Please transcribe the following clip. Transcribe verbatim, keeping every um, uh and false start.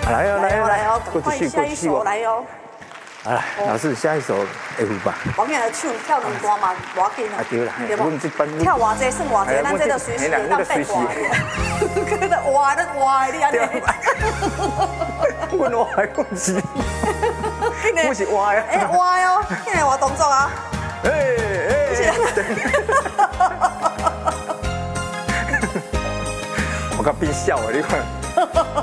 来哦，来哦， 来哦， 过去， 赶快下一首来哦。 啊，老师，下一首会有吧？ 我今日唱跳两段嘛，无要紧啊对啦， 对阮这班跳偌济算偌济，咱这就随时会当变化。搁在活咧活的，你安尼。 阮活的，阮是，阮是活的。 哎，活哦，现在活动作啊。 哎哎。我甲变笑啊，你看。